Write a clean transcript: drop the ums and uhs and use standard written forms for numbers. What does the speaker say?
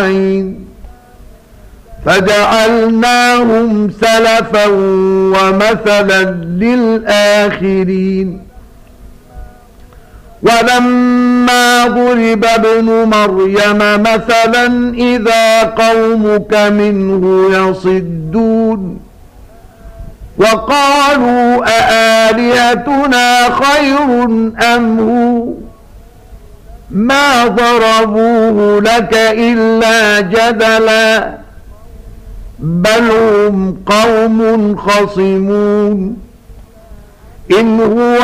فجعلناهم سلفا ومثلا للآخرين. ولما ضرب ابن مريم مثلا إذا قومك منه يصدون وقالوا أآلهتنا خير أم هو ما ضربوه لك إلا جدلا بل هم قوم خصمون. إن هو